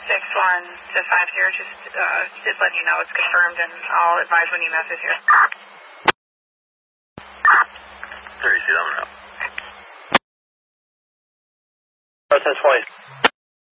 61-50, just letting you know it's confirmed, and I'll advise when EMS is here. 30, see that one up. That's 20.